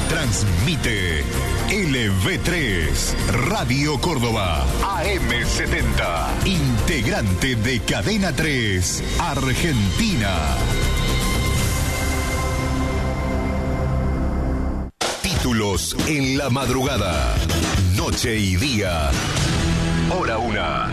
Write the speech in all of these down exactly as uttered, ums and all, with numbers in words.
Transmite L V tres, Radio Córdoba, A M setenta, integrante de Cadena tres, Argentina. Títulos en la madrugada, noche y día, hora una.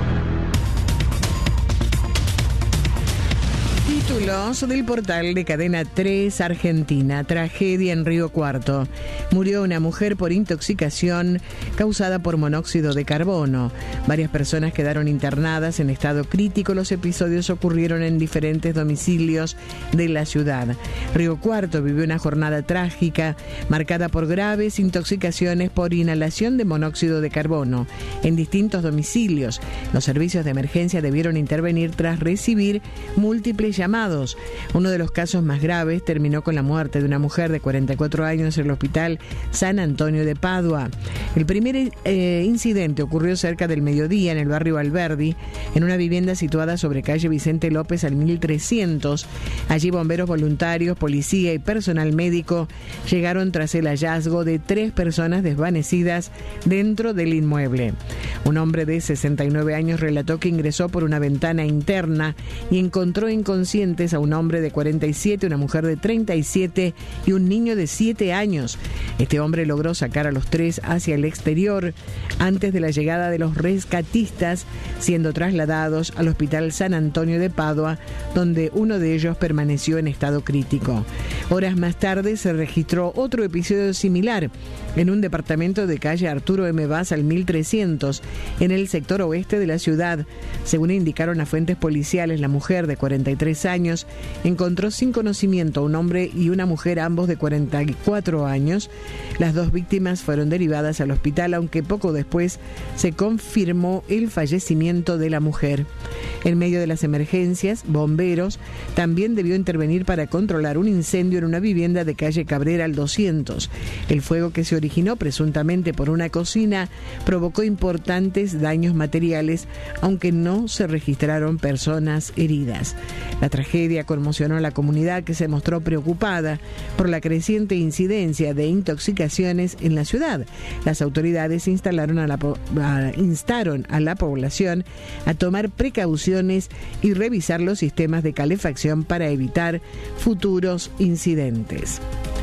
Títulos del portal de Cadena tres Argentina. Tragedia en Río Cuarto. Murió una mujer por intoxicación causada por monóxido de carbono. Varias personas quedaron internadas en estado crítico. Los episodios ocurrieron en diferentes domicilios de la ciudad. Río Cuarto vivió una jornada trágica marcada por graves intoxicaciones por inhalación de monóxido de carbono en distintos domicilios. Los servicios de emergencia debieron intervenir tras recibir múltiples llamados. Uno de los casos más graves terminó con la muerte de una mujer de cuarenta y cuatro años en el hospital San Antonio de Padua. El primer eh, incidente ocurrió cerca del mediodía en el barrio Alberdi, en una vivienda situada sobre calle Vicente López al mil trescientos. Allí bomberos voluntarios, policía y personal médico llegaron tras el hallazgo de tres personas desvanecidas dentro del inmueble. Un hombre de sesenta y nueve años relató que ingresó por una ventana interna y encontró inconscientes a un hombre de cuarenta y siete, una mujer de treinta y siete y un niño de siete años. Este hombre logró sacar a los tres hacia el exterior antes de la llegada de los rescatistas, siendo trasladados al hospital San Antonio de Padua, donde uno de ellos permaneció en estado crítico. Horas más tarde se registró otro episodio similar en un departamento de calle Arturo M. Vaz al mil trescientos, en el sector oeste de la ciudad. Según indicaron a fuentes policiales, la mujer de cuarenta y tres años encontró sin conocimiento a un hombre y una mujer, ambos de cuarenta y cuatro años. Las dos víctimas fueron derivadas al hospital, aunque poco después se confirmó el fallecimiento de la mujer. En medio de las emergencias, bomberos también debió intervenir para controlar un incendio en una vivienda de calle Cabrera al doscientos. El fuego, que se originó presuntamente por una cocina, provocó importantes daños materiales, aunque no se registraron personas heridas. La tragedia conmocionó a la comunidad, que se mostró preocupada por la creciente incidencia de intoxicaciones en la ciudad. Las autoridades instalaron a la, a, instaron a la población a tomar precauciones y revisar los sistemas de calefacción para evitar futuros incidentes.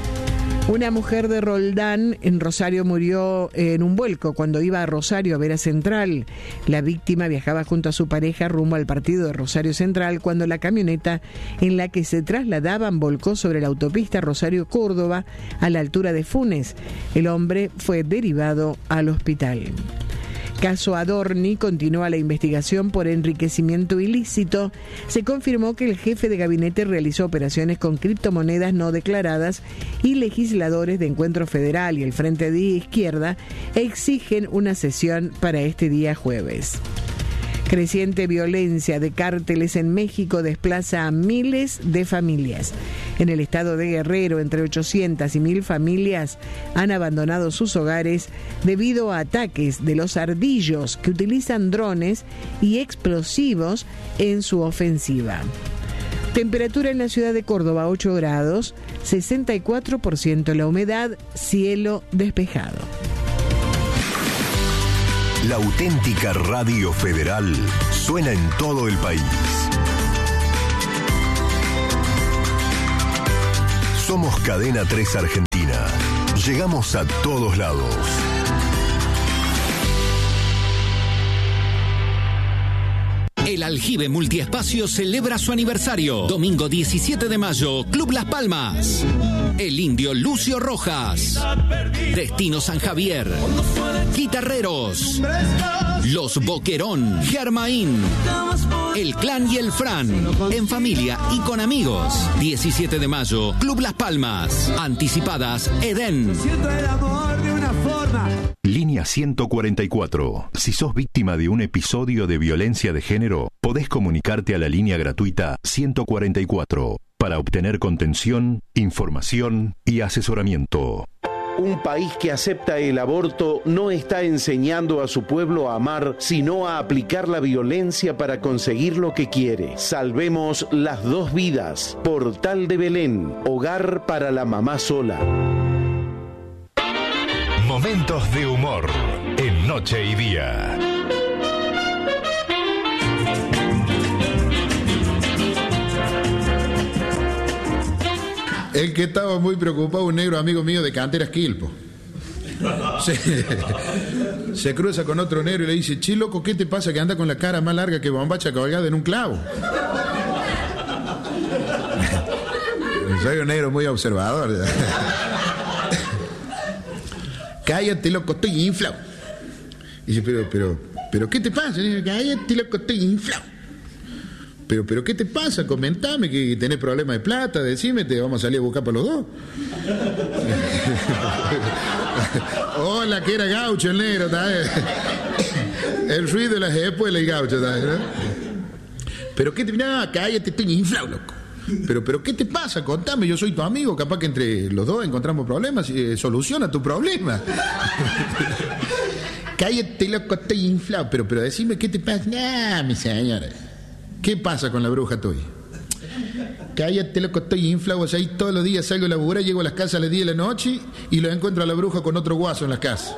Una mujer de Roldán, en Rosario, murió en un vuelco cuando iba a Rosario a ver a Central. La víctima viajaba junto a su pareja rumbo al partido de Rosario Central cuando la camioneta en la que se trasladaban volcó sobre la autopista Rosario-Córdoba a la altura de Funes. El hombre fue derivado al hospital. Caso Adorni, continúa la investigación por enriquecimiento ilícito. Se confirmó que el jefe de gabinete realizó operaciones con criptomonedas no declaradas y legisladores de Encuentro Federal y el Frente de Izquierda exigen una sesión para este día jueves. Creciente violencia de cárteles en México desplaza a miles de familias. En el estado de Guerrero, entre ochocientas y mil familias han abandonado sus hogares debido a ataques de los ardillos, que utilizan drones y explosivos en su ofensiva. Temperatura en la ciudad de Córdoba, ocho grados, sesenta y cuatro por ciento la humedad, cielo despejado. La auténtica Radio Federal suena en todo el país. Somos Cadena tres Argentina. Llegamos a todos lados. El Aljibe Multiespacio celebra su aniversario. Domingo diecisiete de mayo, Club Las Palmas. El Indio Lucio Rojas. Destino San Javier. Guitarreros. Los Boquerón. Germain. El Clan y el Fran. En familia y con amigos. diecisiete de mayo, Club Las Palmas. Anticipadas, Edén. Siento el amor de una forma. Línea ciento cuarenta y cuatro. Si sos víctima de un episodio de violencia de género, podés comunicarte a la línea gratuita ciento cuarenta y cuatro para obtener contención, información y asesoramiento. Un país que acepta el aborto no está enseñando a su pueblo a amar, sino a aplicar la violencia para conseguir lo que quiere. Salvemos las dos vidas. Portal de Belén, hogar para la mamá sola. Momentos de humor en Noche y Día. El que estaba muy preocupado, un negro amigo mío de Canteras Quilpo. Se, se cruza con otro negro y le dice: che, loco, ¿qué te pasa que anda con la cara más larga que bombacha colgada en un clavo? Soy un negro muy observador. Cállate, loco, estoy inflado. Dice: pero, pero, pero, ¿qué te pasa? Dice: cállate, loco, estoy inflado. Pero, pero, ¿qué te pasa? Comentame que tenés problemas de plata, decime, te vamos a salir a buscar para los dos. Hola, que era gaucho el negro, ¿sabes? El ruido de las espuelas y gaucho, ¿sabes? ¿No? Pero, ¿qué te... No, cállate, estoy inflado, loco. Pero, pero, ¿qué te pasa? Contame, yo soy tu amigo, capaz que entre los dos encontramos problemas y eh, soluciona tu problema. Cállate, loco, estoy inflado. Pero, pero, decime, ¿qué te pasa? Nah, mi señora. ¿Qué pasa con la bruja tuya? Cállate, loco, estoy inflado. O sea, ahí todos los días salgo a laburar, llego a las casas a las diez de la noche y lo encuentro a la bruja con otro guaso en las casas.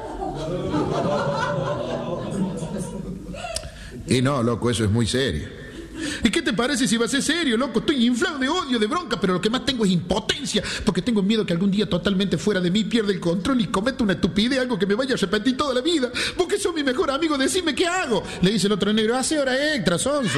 Y no, loco, eso es muy serio. ¿Y qué te parece si va a ser serio, loco? Estoy inflado de odio, de bronca, pero lo que más tengo es impotencia, porque tengo miedo que algún día totalmente fuera de mí pierda el control y cometa una estupidez, algo que me vaya a arrepentir toda la vida. Vos que sos mi mejor amigo, decime qué hago. Le dice el otro negro: hace hora extra, sonso.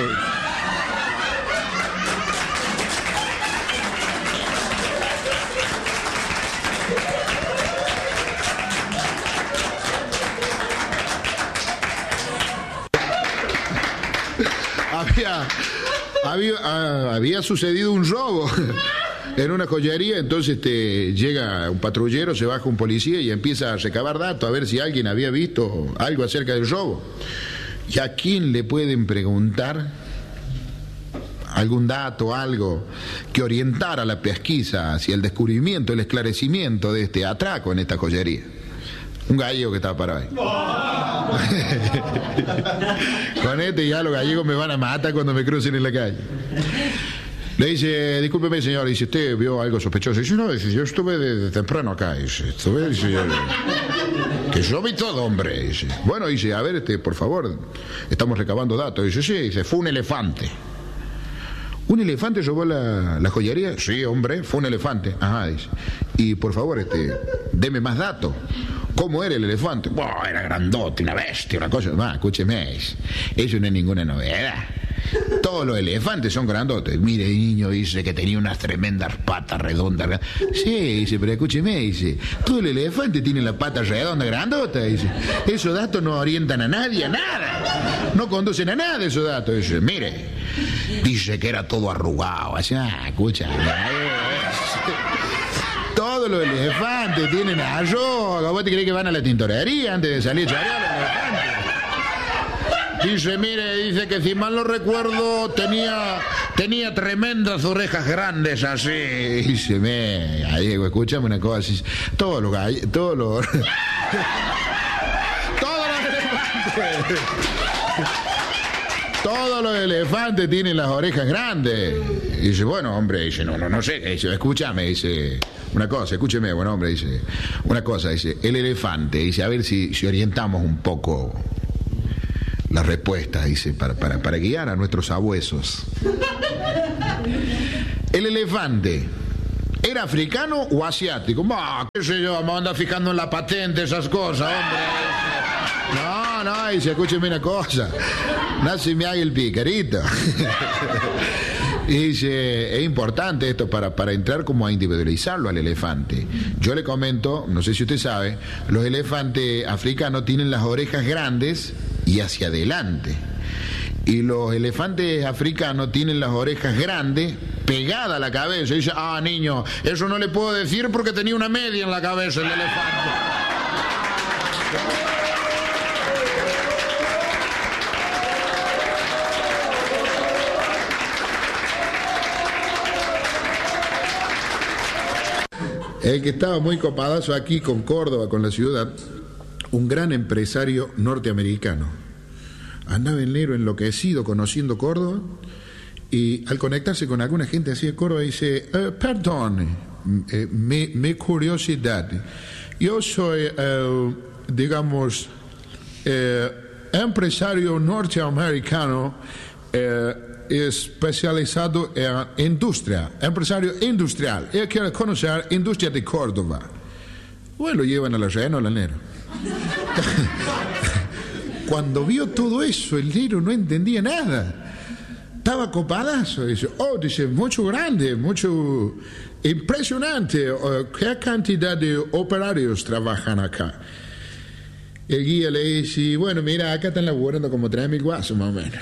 Había, había, había sucedido un robo en una joyería, entonces te llega un patrullero, se baja un policía y empieza a recabar datos a ver si alguien había visto algo acerca del robo. ¿Y a quién le pueden preguntar algún dato, algo que orientara la pesquisa hacia el descubrimiento, el esclarecimiento de este atraco en esta joyería? Un gallego que estaba parado ahí. Con este ya los gallegos me van a matar cuando me crucen en la calle. Le dice: discúlpeme, señor, dice, ¿usted vio algo sospechoso? Dice: no, dice, yo estuve de temprano acá. Dice, estuve, dice, yo, que yo vi todo, hombre. Dice, bueno, dice, a ver, este, por favor, estamos recabando datos. Dice: sí, dice, fue un elefante. ¿Un elefante robó la, la joyería? Sí, hombre, fue un elefante. Ajá, dice. Y por favor, este, deme más datos. ¿Cómo era el elefante? Bueno, era grandote, una bestia, una cosa. Va, escúcheme, eso no es ninguna novedad. Todos los elefantes son grandotes. Mire, el niño dice que tenía unas tremendas patas redondas. Sí, dice, pero escúcheme, dice, todo el elefante tiene la pata redonda, grandota, dice. Esos datos no orientan a nadie, a nada. No conducen a nada esos datos. Dice, mire, dice que era todo arrugado. Así, ah, escucha. Todos los elefantes tienen arroz. ¿Vos te crees que van a la tintorería antes de salir a charear los elefantes? Dice, mire, dice que si mal no recuerdo tenía tenía tremendas orejas grandes así. Dice, me, Gallego, escúchame una cosa. Dice, todos los gallegos, todos los... todos los elefantes... Todos los elefantes tienen las orejas grandes. Y dice, bueno, hombre, dice, no, no, no sé. Dice, escúchame, dice, una cosa, escúcheme, bueno, hombre, dice, una cosa, dice, el elefante, dice, a ver si, si orientamos un poco las respuestas, dice, para, para, para guiar a nuestros sabuesos. El elefante, ¿era africano o asiático? Bah, qué sé yo, me anda fijando en la patente, esas cosas, hombre. No, no, dice, escúcheme una cosa. No se me haga el picarito. Y dice, es importante esto para, para entrar como a individualizarlo al elefante. Yo le comento, no sé si usted sabe, los elefantes africanos tienen las orejas grandes y hacia adelante. Y los elefantes africanos tienen las orejas grandes pegadas a la cabeza. Y dice, ah, niño, eso no le puedo decir porque tenía una media en la cabeza el elefante. El que estaba muy copadazo aquí con Córdoba, con la ciudad, un gran empresario norteamericano. Andaba el negro enloquecido conociendo Córdoba y al conectarse con alguna gente así de Córdoba dice, eh, perdón, eh, mi, mi curiosidad. Yo soy, eh, digamos, eh, empresario norteamericano eh, especializado en industria, empresario industrial. Yo quiero conocer industria de Córdoba. Bueno, lo llevan a la reina o al negro. Cuando vio todo eso, el negro no entendía nada. Estaba copadazo. Dice, oh, dice, mucho grande, mucho impresionante. Uh, ¿Qué cantidad de operarios trabajan acá? El guía le dice, bueno, mira, acá están laburando como tres mil guasos más o menos.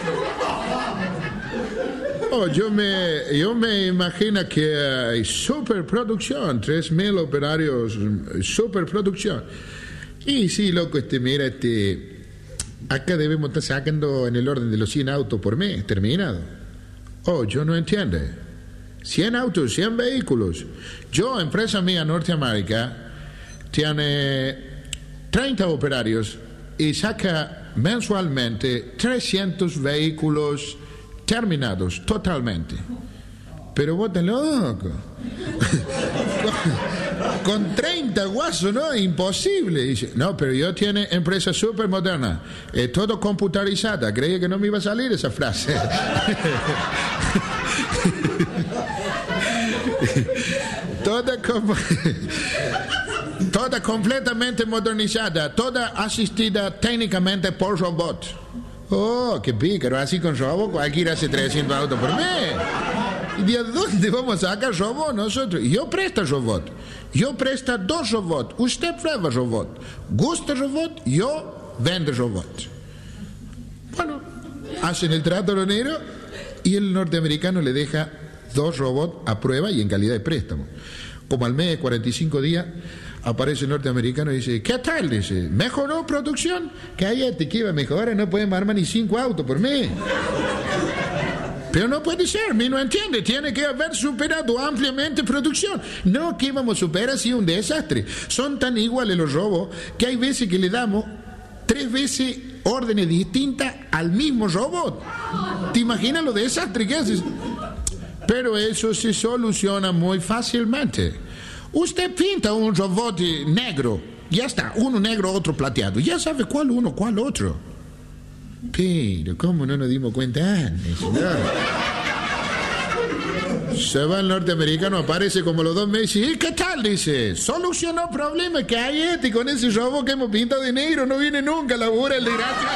Oh, yo me, yo me imagino que hay superproducción, tres mil operarios, superproducción. Y sí, loco, este, mira, este... acá debemos estar sacando en el orden de los cien autos por mes, terminado. Oh, yo no entiendo. cien autos, cien vehículos. Yo, empresa mía Norteamérica, tiene treinta operarios y saca mensualmente trescientos vehículos terminados totalmente. Pero vos estás loco. Con treinta guasos, ¿no? Imposible. Dice, no, pero yo tiene empresa súper moderna, eh, todo computarizada. Creía que no me iba a salir esa frase. toda, com toda completamente modernizada, toda asistida técnicamente por robot. Oh, qué pícaro, así con robot cualquiera hace trescientos autos por mes. ¿De dónde vamos a sacar robot nosotros? Yo presto robot. Yo presto dos robots. Usted prueba robot. Gusta robot, yo vendo robot. Bueno, hacen el trato los negros y el norteamericano le deja dos robots a prueba y en calidad de préstamo. Como al mes de cuarenta y cinco días aparece el norteamericano y dice, ¿qué tal? Dice, ¿mejoró producción? Cállate, que iba a mejorar, no podemos armar ni cinco autos por mes. Pero no puede ser, mi no entiende, tiene que haber superado ampliamente producción. No que íbamos a superar así un desastre. Son tan iguales los robos que hay veces que le damos tres veces órdenes distintas al mismo robot. ¿Te imaginas lo desastre que haces? Pero eso se soluciona muy fácilmente. Usted pinta un robot negro, ya está, uno negro, otro plateado. Ya sabe cuál uno, cuál otro. Pero, ¿cómo no nos dimos cuenta antes? No. Se va el norteamericano, aparece como los dos meses. ¿Y qué tal? Dice, solucionó problemas que hay este con ese robot que hemos pintado de negro. No viene nunca a laburar el de gracia.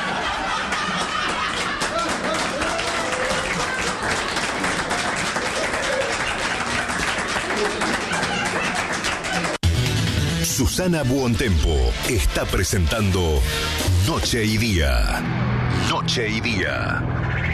Susana Buontempo está presentando Noche y Día. Noche y Día.